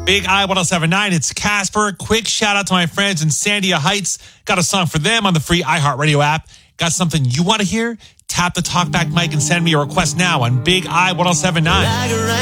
Big I 1079. It's Casper. Quick shout out to my friends in Sandia Heights. Got a song for them on the free iHeartRadio app. Got something you want to hear? Tap the talkback mic and send me a request now on Big I 1079.